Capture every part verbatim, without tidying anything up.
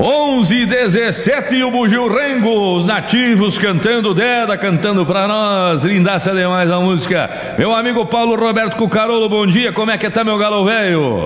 onze e dezessete e o Bugio Rengo, os nativos cantando Deda, cantando pra nós. Lindaça demais a música. Meu amigo Paulo Roberto Cucarolo, bom dia. Como é que tá, meu galo velho?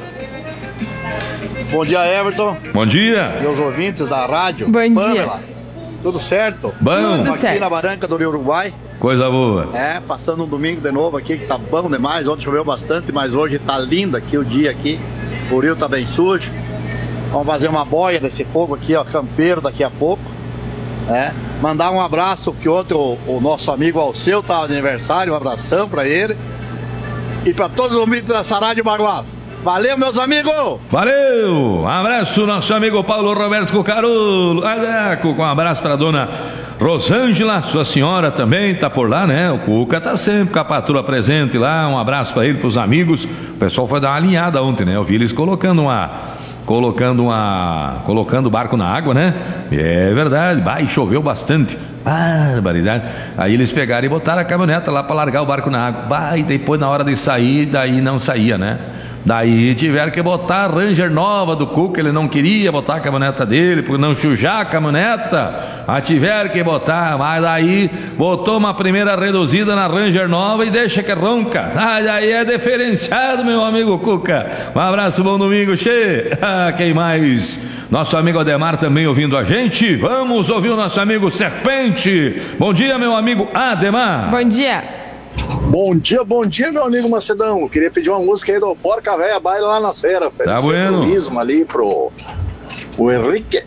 Bom dia, Everton. Bom dia. E os ouvintes da rádio. Bom Pamela. dia. Tudo certo? Bom. Estamos aqui na Barranca do Rio Uruguai. Coisa boa. É, passando um domingo de novo aqui, que tá bom demais. Ontem choveu bastante, mas hoje tá lindo aqui o dia aqui. O rio tá bem sujo. Vamos fazer uma boia desse fogo aqui, ó, campeiro daqui a pouco. É. Mandar um abraço, que ontem o, o nosso amigo Alceu tava de aniversário, um abração pra ele. E pra todos os ouvintes da Rádio Bagual. Valeu, meus amigos! Valeu! Um abraço, nosso amigo Paulo Roberto Cucarolo. Com um abraço para a dona Rosângela, sua senhora também tá por lá, né? O Cuca tá sempre com a patroa presente lá. Um abraço para ele, pros amigos. O pessoal foi dar uma alinhada ontem, né? Eu vi eles colocando uma... Colocando uma... Colocando o barco na água, né? É verdade. Vai, choveu bastante. Barbaridade. Aí eles pegaram e botaram a caminhoneta lá para largar o barco na água. Vai, depois na hora de sair, daí não saía, né? Daí tiveram que botar a Ranger nova do Cuca, ele não queria botar a caminhoneta dele, por não sujar a caminhoneta. Aí tiveram que botar, mas aí botou uma primeira reduzida na Ranger nova e deixa que ronca. Ah, aí é diferenciado, meu amigo Cuca. Um abraço, bom domingo, che. Ah, quem mais? Nosso amigo Ademar também ouvindo a gente. Vamos ouvir o nosso amigo Serpente. Bom dia, meu amigo Ademar. Bom dia. Bom dia, bom dia, meu amigo Macedão. Eu queria pedir uma música aí do Porca Véia Baila lá na Serra. Tá bueno. Pro ali pro o Henrique,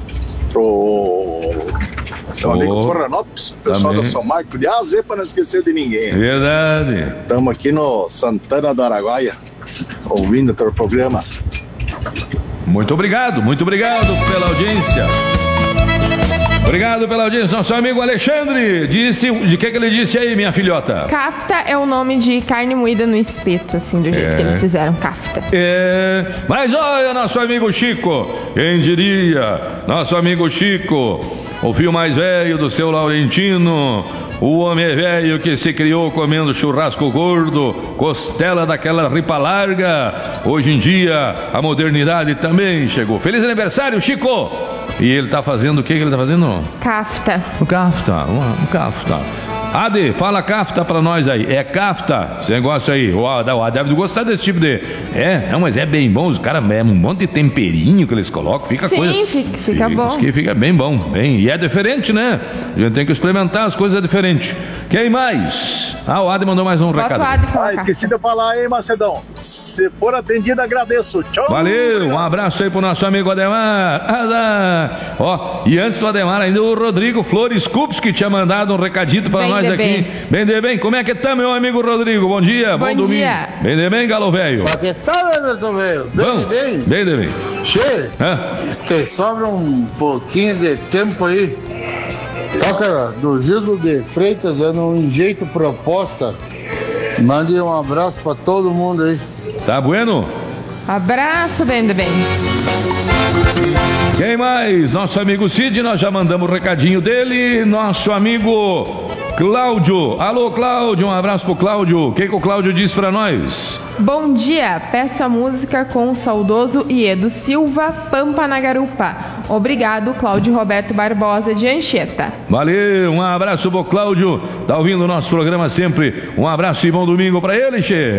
pro meu oh, amigo Forranópolis, pessoal também. Da São Marco de A a Z, para não esquecer de ninguém. Verdade. Estamos aqui no Santana do Araguaia, ouvindo o teu programa. Muito obrigado, muito obrigado pela audiência. Obrigado pela audiência, nosso amigo Alexandre. Disse, de que que ele disse aí, minha filhota? Kafta é o nome de carne moída no espeto, assim, do jeito é. que eles fizeram, kafta. É, mas olha, nosso amigo Chico, quem diria? Nosso amigo Chico, o filho mais velho do seu Laurentino, o homem velho que se criou comendo churrasco gordo, costela daquela ripa larga. Hoje em dia, a modernidade também chegou. Feliz aniversário, Chico! E ele tá fazendo o que que ele tá fazendo? Kafta. O kafta, o kafta. Ade, fala kafta pra nós aí. É kafta, esse negócio aí. O Ade deve gostar desse tipo de... É, não, mas é bem bom. Os caras, é um monte de temperinho que eles colocam. Fica Sim, coisa... Sim, fica, fica bom. Que fica bem bom. Bem, e é diferente, né? A gente tem que experimentar as coisas diferentes. Quem mais? Ah, o Ade mandou mais um recado. Ah, esqueci de falar aí, Macedão. Se for atendido, agradeço. Tchau. Valeu, um abraço aí pro nosso amigo Ademar. Ah, ó, e antes do Ademar, ainda o Rodrigo Flores Cups, que tinha mandado um recadito pra bem nós aqui. Bem. bem de bem, como é que tá, meu amigo Rodrigo? Bom dia, bom, bom domingo. Dia. Bem de bem, galo velho? Como é que tá, Everton, velho? Bem bom, de bem? Bem de bem. Che, te sobra um pouquinho de tempo aí. Toca do Gildo de Freitas, é num jeito proposta. Mande um abraço pra todo mundo aí. Tá bueno? Abraço, bem de bem. Quem mais? Nosso amigo Cid, nós já mandamos o recadinho dele. Nosso amigo Cláudio. Alô, Cláudio, um abraço pro Cláudio. O que, que o Cláudio disse pra nós? Bom dia, peço a música com o saudoso Iedo Silva, Pampa na Garupa. Obrigado, Cláudio Roberto Barbosa de Anchieta. Valeu, um abraço pro Cláudio. Tá ouvindo o nosso programa sempre. Um abraço e bom domingo pra ele, che.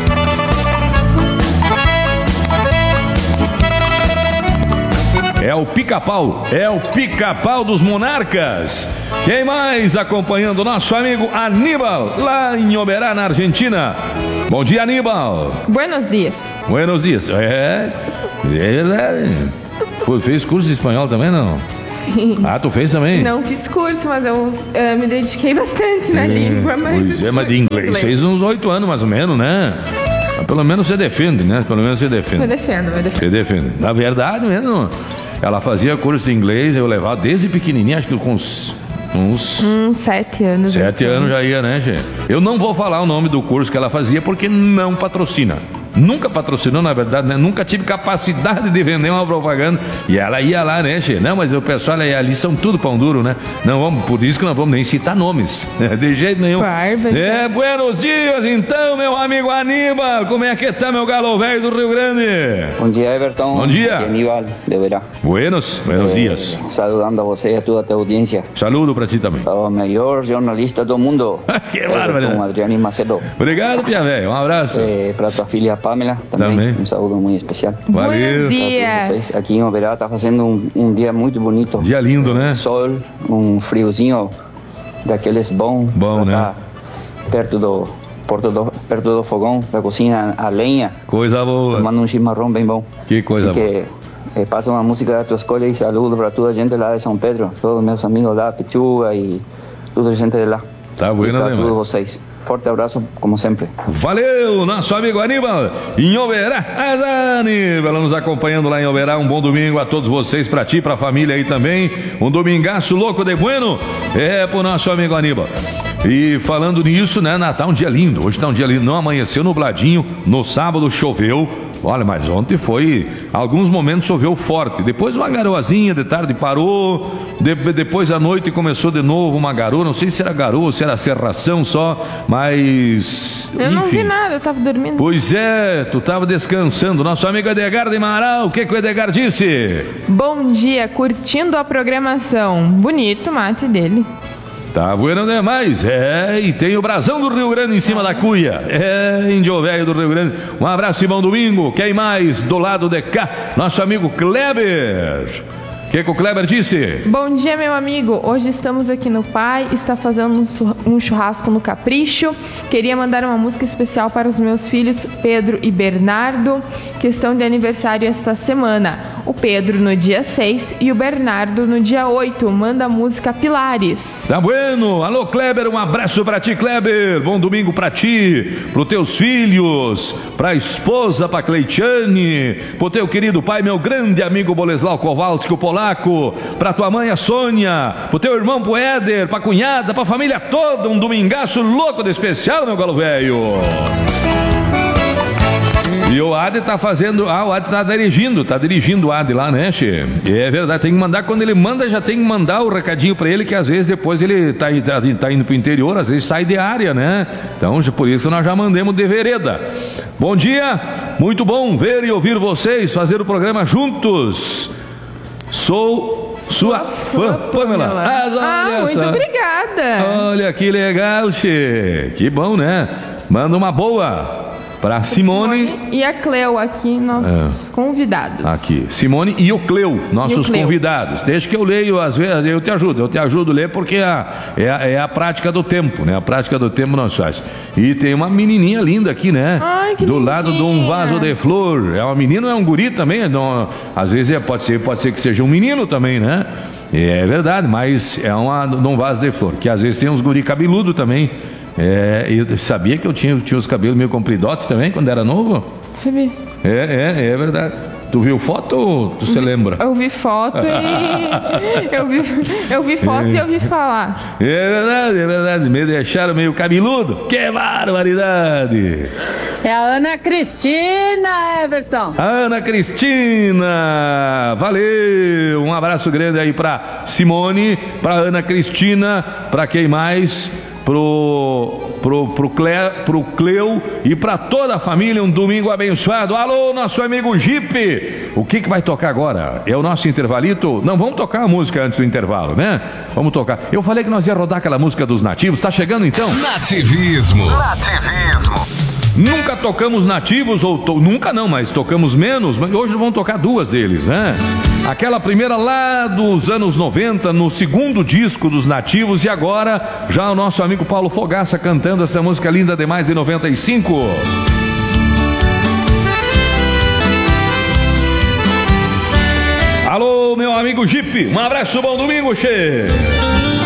É o Pica-Pau, é o Pica-Pau dos Monarcas. Quem mais acompanhando o nosso amigo Aníbal, lá em Oberá, na Argentina. Bom dia, Aníbal. Buenos dias. Buenos dias. É, é verdade. Fez curso de espanhol também, não? Sim. Ah, tu fez também? Não fiz curso, mas eu uh, me dediquei bastante na é, língua. Mas pois é, mas de inglês. inglês. Fez uns oito anos, mais ou menos, né? Pelo menos você defende, né? Pelo menos você defende. Eu defendo, eu defendo. Você defende. Na verdade mesmo... Ela fazia curso de inglês, eu levava desde pequenininha, acho que com uns... Uns hum, sete anos. Sete anos já ia, né, gente? Eu não vou falar o nome do curso que ela fazia, porque não patrocina. nunca patrocinou, na verdade, né? Nunca tive capacidade de vender uma propaganda. E ela ia lá, né, che? Não, mas o pessoal ali são tudo pão duro, né? Não vamos, por isso que não vamos nem citar nomes. De jeito nenhum. Bárbaro. É, buenos dias, então, meu amigo Aníbal. Como é que tá, meu galo velho do Rio Grande? Bom dia, Everton. Bom dia. Aqui é Aníbal, de Verá. Buenos, buenos Eh, dias. Saludando a você e a toda a tua audiência. Saludo pra ti também. O melhor jornalista do mundo. Que bárbaro. Com Adriane Macedo. Obrigado, Pia Velho. Um abraço. Eh, para tua filha Pamela também. Também. Um saludo muito especial. Valeu. Buenos Para todos dias. vocês. Aqui em Oberá está fazendo um, um dia muito bonito. Dia lindo, né? Sol, um friozinho daqueles bom. Bom, pra né? tá Perto do, perto do, perto do fogão, da cozinha a lenha. Coisa boa. Tomando um chimarrão bem bom. Que coisa Así que eh, passa uma música da tua escolha e saludo para toda a gente lá de São Pedro, todos os meus amigos lá, Pichuga e toda a gente de lá. Tá E bueno, para né, todos mano? vocês. Forte abraço, como sempre. Valeu, nosso amigo Aníbal, em Oberá. Aníbal nos acompanhando lá em Oberá. Um bom domingo a todos vocês, pra ti, pra família aí também. Um domingaço louco de bueno. É pro nosso amigo Aníbal. E falando nisso, né, Natal, um dia lindo. Hoje tá um dia lindo. Não amanheceu nubladinho. No sábado choveu. Olha, mas ontem foi... Alguns momentos choveu forte. Depois uma garoazinha de tarde parou. De, depois à noite começou de novo uma garoa. Não sei se era garoa ou se era cerração só. Mas... Eu não enfim. vi nada, eu tava dormindo. Pois é, tu tava descansando. Nosso amigo Edgar de Amaral, o que, que o Edgar disse? Bom dia, curtindo a programação. Bonito o mate dele. Tá bueno demais. É, e tem o brasão do Rio Grande em cima da cuia. É, índio velho do Rio Grande. Um abraço e bom domingo. Quem mais do lado de cá? Nosso amigo Kleber. O que, que o Kleber disse? Bom dia, meu amigo. Hoje estamos aqui no Pai, está fazendo um su- um churrasco no Capricho. Queria mandar uma música especial para os meus filhos Pedro e Bernardo, que estão de aniversário esta semana. O Pedro no dia seis e o Bernardo no dia oito. Manda a música Pilares. Tá bueno. Alô, Kleber, um abraço pra ti, Kleber. Bom domingo pra ti, pros teus filhos, pra esposa, pra Cleitiane, pro teu querido pai, meu grande amigo Boleslau Kowalski, o polaco, pra tua mãe, a Sônia, pro teu irmão, pro Éder, pra cunhada, pra família toda. Um domingaço louco de especial, meu galo velho. E o Adi tá fazendo... Ah, o Adi tá dirigindo, tá dirigindo o Adi lá, né, che? É verdade, tem que mandar, quando ele manda, já tem que mandar o recadinho pra ele, que às vezes depois ele tá, tá, tá indo pro interior, às vezes sai de área, né? Então, por isso nós já mandemos de vereda. Bom dia, muito bom ver e ouvir vocês, fazer o programa juntos. Sou sua fã, Pamela. Ah, Ah, olha muito só. obrigada. Olha que legal, che. Que bom, né? Manda uma boa pra Simone. E a Cleo aqui, nossos convidados. Aqui, Simone e o Cleo, nossos E o Cleo. convidados. Deixa que eu leio, às vezes eu te ajudo, eu te ajudo a ler porque é a, é a, é a prática do tempo, né? A prática do tempo nós faz. E tem uma menininha linda aqui, né? Ai, que do lado de um lindinha. vaso de flor. É uma menina ou é um guri também? É não, às vezes é, pode ser, pode ser que seja um menino também, né? É verdade, mas é uma, de um vaso de flor, que às vezes tem uns guri cabeludo também. É, eu sabia que eu tinha, eu tinha os cabelos meio compridotes também quando era novo? Você viu? É, é, é verdade. Tu viu foto ou tu se lembra? Eu vi foto e. eu, vi, eu vi foto e eu vi falar. É verdade, é verdade. Me deixaram meio cabeludo. Que barbaridade! É a Ana Cristina, Everton. Ana Cristina! Valeu! Um abraço grande aí pra Simone, pra Ana Cristina, pra quem mais? Pro, pro, pro, Cle, pro Cleo e pra toda a família, um domingo abençoado. Alô, nosso amigo Jipe, o que que vai tocar agora? É o nosso intervalito? Não, vamos tocar a música antes do intervalo, né? Vamos tocar. Eu falei que nós ia rodar aquela música dos nativos, tá chegando então? Nativismo. Nativismo. Nunca tocamos nativos, ou to... nunca não, mas tocamos menos, mas hoje vamos tocar duas deles, né? Aquela primeira lá dos anos noventa, no segundo disco dos nativos, e agora já o nosso amigo Paulo Fogaça cantando essa música linda demais de noventa e cinco. Alô, meu amigo Jipe, um abraço, bom domingo, che!